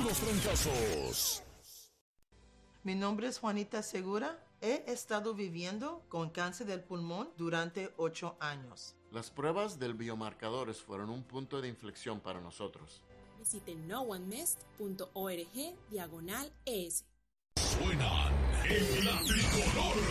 los trancazos. Mi nombre es Juanita Segura. He estado viviendo con cáncer del pulmón durante 8 años. Las pruebas del biomarcadores fueron un punto de inflexión para nosotros. Visite noonemest.org/ES. Suenan en la tricolor.